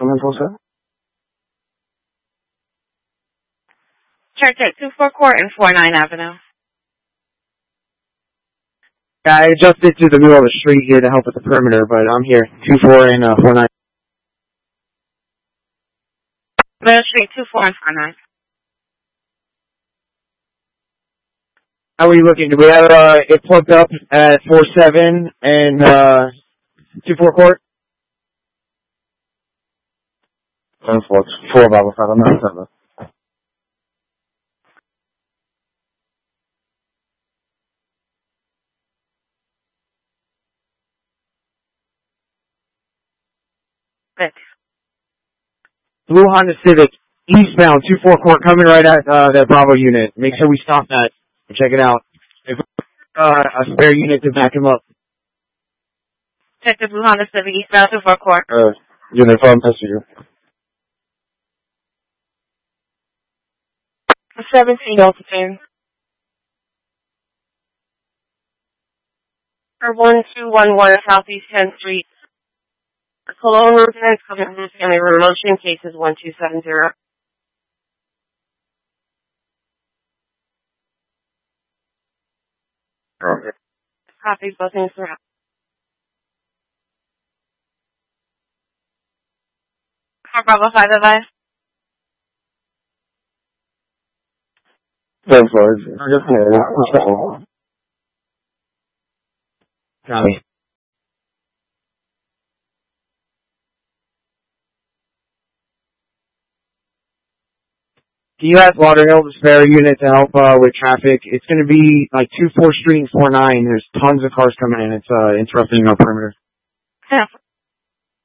Someone close up? Church at 24 Court and 49 Avenue. Yeah, I adjusted to the middle of the street here to help with the perimeter, but I'm here. 24 and 49. Middle Street, 24 and 49. How are you looking? Do we have it plugged up at 47 and 24 Court? 4 Bible 5. I'm not sure. Blue Honda Civic, eastbound, 24 Court, coming right at that Bravo unit. Make sure we stop that and check it out. If a spare unit to back him up. Check the Blue Honda Civic, eastbound 24 Court. Unit 5, passenger. 17 altitude. Or 1211 Southeast 10th Street. Cologne residence, Covenant Family Motion, cases 1270. Okay. Copy, bookings are out. Bravo 5 advice. 10 floors. Copy. Do you have Lauderhill, the spare unit to help with traffic? It's going to be like 24th Street and 49. There's tons of cars coming in. It's interrupting our perimeter. Yeah.